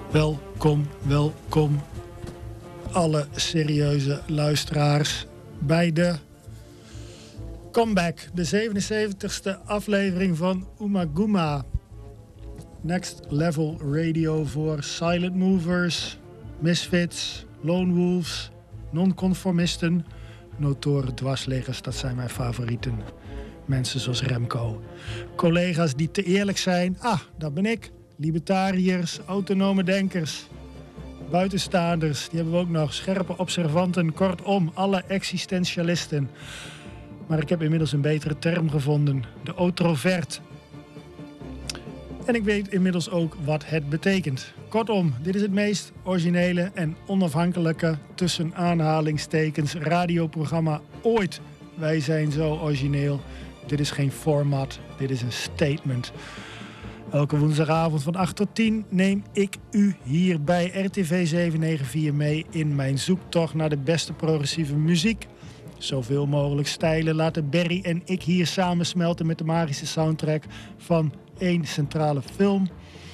Welkom, welkom alle serieuze luisteraars bij de comeback. De 77ste aflevering van Umaguma. Next Level Radio voor Silent Movers, Misfits, Lone Wolves, Nonconformisten, Notoren dwarsliggers, dat zijn mijn favorieten. Mensen zoals Remco. Collega's die te eerlijk zijn, dat ben ik. Libertariërs, autonome denkers, buitenstaanders, die hebben we ook nog. Scherpe observanten, kortom, alle existentialisten. Maar ik heb inmiddels een betere term gevonden, de outrovert. En ik weet inmiddels ook wat het betekent. Kortom, dit is het meest originele en onafhankelijke, tussen aanhalingstekens, radioprogramma ooit. Wij zijn zo origineel. Dit is geen format, dit is een statement. Elke woensdagavond van 8 tot 10 neem ik u hier bij RTV 794 mee in mijn zoektocht naar de beste progressieve muziek. Zoveel mogelijk stijlen laten Berry en ik hier samensmelten met de magische soundtrack van één centrale film.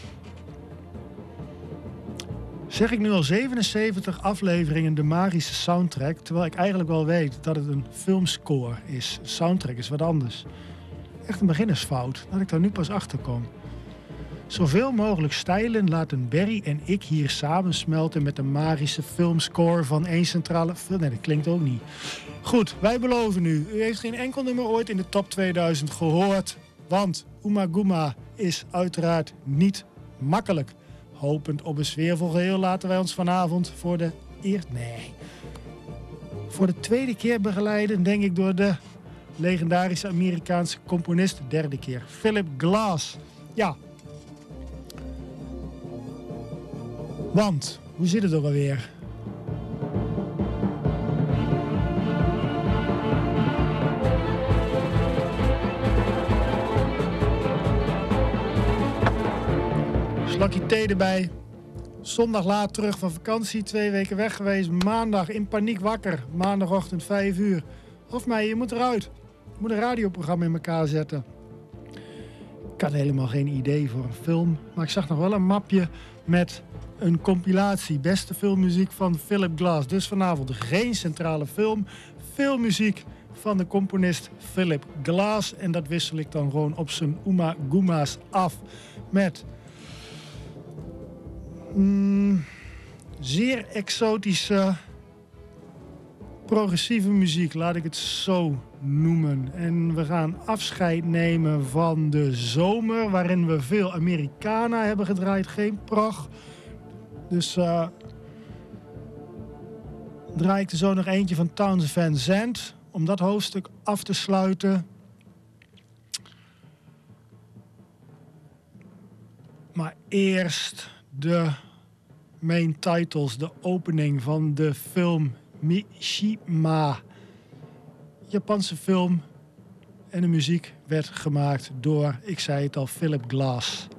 Zeg ik nu al 77 afleveringen de magische soundtrack, terwijl ik eigenlijk wel weet dat het een filmscore is. Soundtrack is wat anders. Echt een beginnersfout, dat ik daar nu pas achter kom. Zoveel mogelijk stijlen laten Berry en ik hier samensmelten met de magische filmscore van één centrale film. Nee, dat klinkt ook niet. Goed, wij beloven u heeft geen enkel nummer ooit in de top 2000 gehoord. Want Umaguma is uiteraard niet makkelijk. Hopend op een sfeervol geheel laten wij ons vanavond voor de tweede keer begeleiden, denk ik, door de legendarische Amerikaanse componist. De derde keer, Philip Glass. Ja. Want, hoe zit het ook alweer? Slakje thee erbij. Zondag laat terug van vakantie, 2 weken weg geweest. Maandag in paniek wakker. Maandagochtend 5 uur. Hofmeijer, je moet eruit. Je moet een radioprogramma in elkaar zetten. Ik had helemaal geen idee voor een film. Maar ik zag nog wel een mapje met een compilatie. Beste filmmuziek van Philip Glass. Dus vanavond geen centrale film. Veel muziek van de componist Philip Glass. En dat wissel ik dan gewoon op zijn Umaguma's af. Met zeer exotische progressieve muziek, laat ik het zo noemen. En we gaan afscheid nemen van de zomer, waarin we veel Americana hebben gedraaid, geen prog. Dus draai ik er zo nog eentje van Townes Van Zandt, om dat hoofdstuk af te sluiten. Maar eerst de main titles, de opening van de film Mishima. Japanse film. En de muziek werd gemaakt door, ik zei het al, Philip Glass.